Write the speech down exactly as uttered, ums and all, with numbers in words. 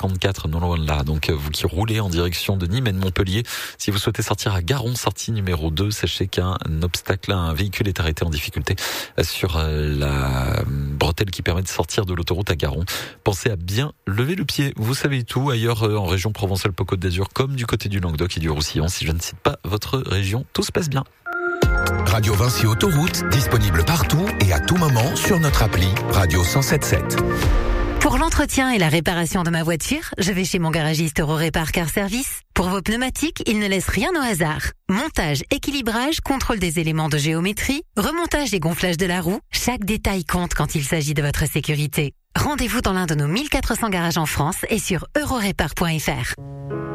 cinquante-quatre, non loin de là. Donc vous qui roulez en direction de Nîmes et de Montpellier, si vous souhaitez sortir à Garon, sortie numéro deux, sachez qu'un obstacle, un véhicule est arrêté en difficulté sur la bretelle qui permet de sortir de l'autoroute à Garon. Pensez à bien lever le pied. Vous savez tout ailleurs en région Provence-Alpes-Côte d'Azur, comme du côté du Languedoc et du Roussillon. Si je ne cite pas votre région, tout se passe bien. Radio Vinci Autoroute, disponible partout et à tout moment sur notre appli Radio cent sept sept. Pour l'entretien et la réparation de ma voiture, je vais chez mon garagiste Eurorépar Car Service. Pour vos pneumatiques, il ne laisse rien au hasard. Montage, équilibrage, contrôle des éléments de géométrie, remontage et gonflage de la roue, chaque détail compte quand il s'agit de votre sécurité. Rendez-vous dans l'un de nos mille quatre cents garages en France et sur eurorépar point f r.